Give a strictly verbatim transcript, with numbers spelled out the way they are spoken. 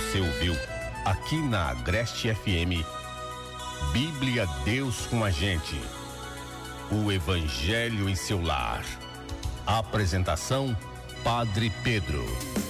Você ouviu aqui na Agreste F M, Bíblia Deus com a Gente, o Evangelho em seu lar. Apresentação Padre Pedro.